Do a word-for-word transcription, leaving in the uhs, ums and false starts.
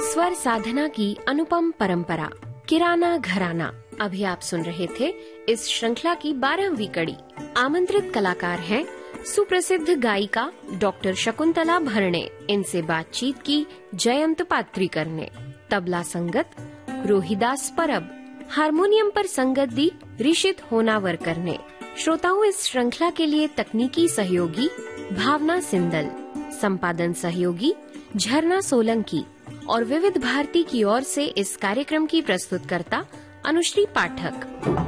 स्वर साधना की अनुपम परंपरा, किराना घराना। अभी आप सुन रहे थे इस श्रृंखला की बारहवीं कड़ी। आमंत्रित कलाकार हैं सुप्रसिद्ध गायिका डॉक्टर शकुंतला भरणे। इनसे बातचीत की जयंत पात्रीकर ने। तबला संगत रोहिदास परब, हारमोनियम पर संगत दी ऋषित होनावरकर ने। श्रोताओं, इस श्रृंखला के लिए तकनीकी सहयोगी भावना सिंदल, संपादन सहयोगी झरना सोलंकी और विविध भारती की ओर से इस कार्यक्रम की प्रस्तुतकर्ता अनुश्री पाठक।